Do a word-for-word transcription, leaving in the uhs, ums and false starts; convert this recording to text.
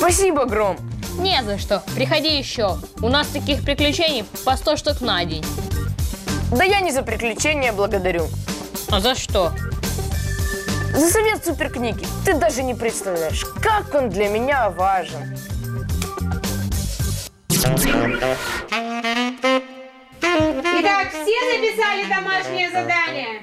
Спасибо, Гром. Не за что. Приходи еще. У нас таких приключений по сто штук на день. Да я не за приключения благодарю. А за что? За совет суперкниги. Ты даже не представляешь, как он для меня важен. Итак, все записали домашнее задание?